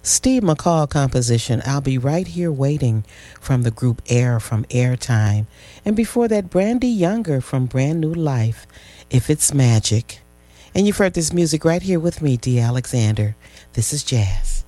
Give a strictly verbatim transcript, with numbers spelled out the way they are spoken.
Steve McCall composition, I'll Be Right Here Waiting, from the group Air from Airtime. And before that, Brandy Younger from Brand New Life, If It's Magic. And you've heard this music right here with me, Dee Alexander. This is Jazz.